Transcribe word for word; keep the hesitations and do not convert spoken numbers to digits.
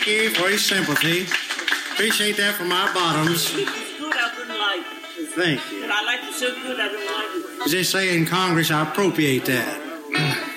thank you for your sympathy. Appreciate that from our bottoms. If it's good, I wouldn't like it. Thank you. But I like it so good, I don't mind it. As they say in Congress, I appropriate that.